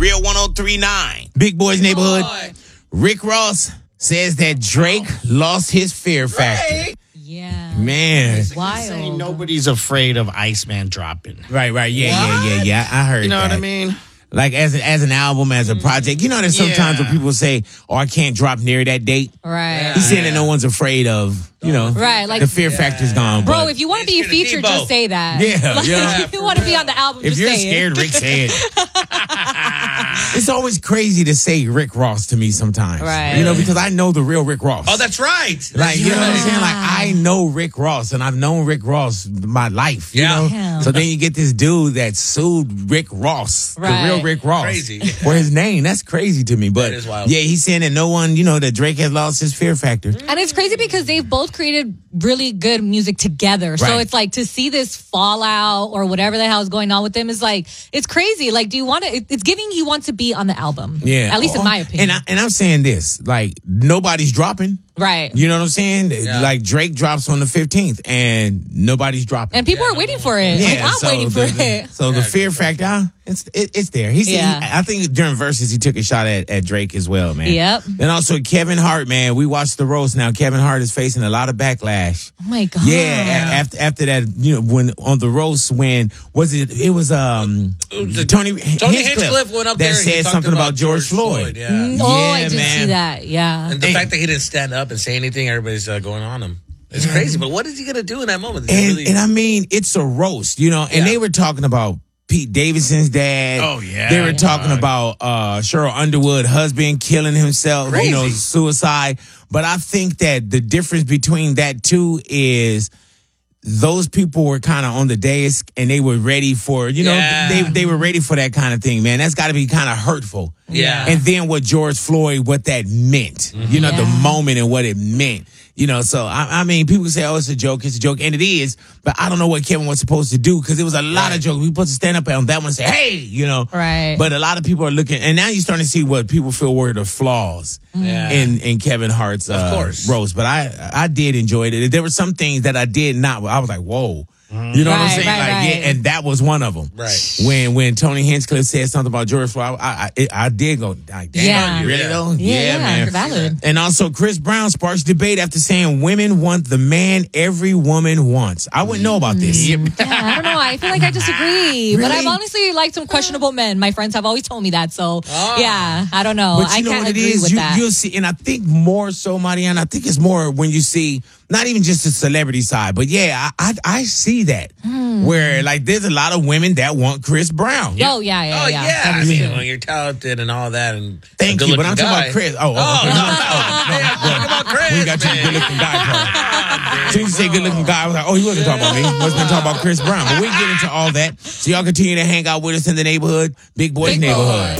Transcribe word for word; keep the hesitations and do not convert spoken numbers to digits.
Real one oh three point nine. Big Boys Neighborhood. Boy. Rick Ross says that Drake lost his fear factor. Right. Yeah. Man. Wild. Saying nobody's afraid of Iceman dropping. Right, right. Yeah, yeah, yeah, yeah. I heard You know that. what I mean? Like as a, as an album, as a project. You know, there's sometimes Yeah. when people say, oh, I can't drop near that date. Right. He's saying that no one's afraid of, you know. Right, like- the fear factor's gone. Bro, but if you want to be It's gonna featured, be just both. say that. Yeah, Like, yeah. if you want to be on the album, if just you're say scared, it. Rick, say it. It's always crazy to say Rick Ross to me sometimes. Right. You know, because I know the real Rick Ross. Oh, that's right. Like, you know what I'm saying? Like, Yeah. I know Rick Ross, and I've known Rick Ross my life. You Yeah. know? Yeah. So then you get this dude that sued Rick Ross, Right. the real Rick Ross, Crazy. for his name. That's crazy to me. But That is wild. yeah, he's saying that no one, you know, that Drake has lost his fear factor. And it's crazy because they've both created really good music together. So Right. it's like to see this fallout or whatever the hell is going on with them is like, it's crazy. Like, do you want to, it's giving you want to be on the album. Yeah. At least in my opinion. And, I, and I'm saying this, like, nobody's dropping. right. You know what I'm saying? Yeah. Like, Drake drops on the fifteenth, and nobody's dropping. And people are waiting for it. like, I'm so waiting for the, it. So the fear factor, uh, it's it, it's there. He's, Yeah. he, I think during verses he took a shot at, at Drake as well, man. Yep. And also Kevin Hart, man. We watched the roast now. Kevin Hart is facing a lot of backlash. Oh my God. Yeah, a- after after that, you know, when on the roast, when was it? It was um the- Tony Tony Hinchcliffe Hinchcliffe went up that there and he said talked something about, about George, George Floyd. Floyd, yeah. Mm, oh, I Yeah, did man. see that. Yeah. And the And- fact that he didn't stand up and say anything, everybody's uh, going on him. It's crazy. But what is he going to do in that moment? Is he And really- and I mean, it's a roast, you know. And Yeah. they were talking about Pete Davidson's dad. Oh, yeah. They were talking about uh, Cheryl Underwood husband killing himself, you know, Crazy. suicide. But I think that the difference between that two is those people were kind of on the dais and they were ready for, you know, Yeah. they they were ready for that kind of thing, man. That's got to be kind of hurtful. Yeah. And then what George Floyd, what that meant, you know, the Yeah. moment and what it meant. You know, so I, I mean, people say, "Oh, it's a joke, it's a joke," and it is. But I don't know what Kevin was supposed to do because it was a lot Right. of jokes. We supposed to stand up on that one and say, "Hey," you know. Right. But a lot of people are looking, and now you're starting to see what people feel were the flaws Yeah. in in Kevin Hart's uh, course. roast. But I I did enjoy it. There were some things that I did not. I was like, "Whoa." You know what I'm Right, saying? right, like, right. yeah, and that was one of them. Right. When when Tony Hinchcliffe said something about George Floyd, I I, I, I did go, like, damn, Yeah. really Yeah. though? Yeah, yeah, man. valid. And also, Chris Brown sparks debate after saying women want the man every woman wants. I wouldn't know about this. Yeah, I don't know. I feel like I disagree. But Really? I've honestly liked some questionable men. My friends have always told me that. So, yeah, I don't know. But you I know can't what it agree is? with You, that. You'll see, and I think more so, Mariana, I think it's more when you see, not even just the celebrity side, but yeah, I I, I see that. Where, like, there's a lot of women that want Chris Brown. Oh, yeah, yeah, Oh, yeah. yeah. I mean, when you're talented and all that. and Thank a you, but I'm good-looking talking guy. about Chris. Oh, oh, Oh, okay. no, No, no, oh, no, man, I'm talking about Chris, We got you, man. good looking guy. Bro. As soon as you say good looking guy, I was like, oh, he wasn't talking about me. He wasn't talking about Chris Brown. But we get into all that. So y'all continue to hang out with us in the neighborhood, Big Boys Big Neighborhood.